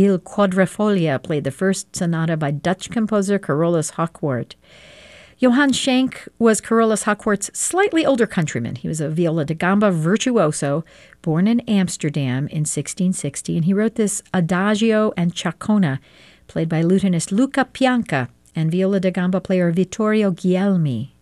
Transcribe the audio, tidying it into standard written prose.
Il Quadrifoglio played the first sonata by Dutch composer Carolus Hochwart. Johann Schenk was Carolus Hochwart's slightly older countryman. He was a viola da gamba virtuoso, born in Amsterdam in 1660, and he wrote this Adagio and Chacona, played by lutenist Luca Pianca and viola da gamba player Vittorio Guglielmi.